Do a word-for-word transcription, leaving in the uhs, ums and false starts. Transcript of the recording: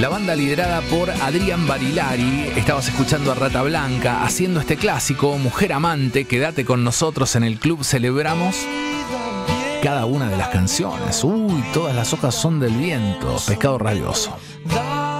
La banda liderada por Adrián Barilari. Estabas escuchando a Rata Blanca haciendo este clásico, Mujer Amante. Quédate con nosotros en el club, celebramos cada una de las canciones. Uy, todas las hojas son del viento. Pescado Rabioso.